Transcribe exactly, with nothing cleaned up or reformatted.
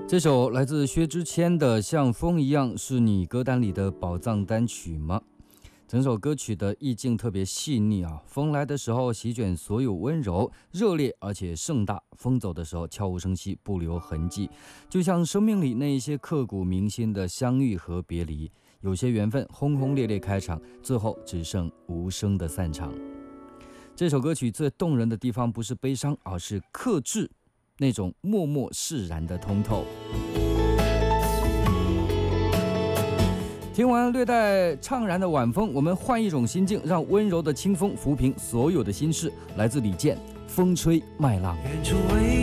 这首来自薛之谦的《像风一样》是你歌单里的宝藏单曲吗？整首歌曲的意境特别细腻啊，风来的时候席卷所有温柔，热烈而且盛大；风走的时候悄无声息，不留痕迹。就像生命里那一些刻骨铭心的相遇和别离，有些缘分轰轰烈烈开场，最后只剩无声的散场。这首歌曲最动人的地方不是悲伤，而是克制，那种默默释然的通透。听完略带怅然的晚风，我们换一种心境，让温柔的清风抚平所有的心事。来自李健，风吹麦浪。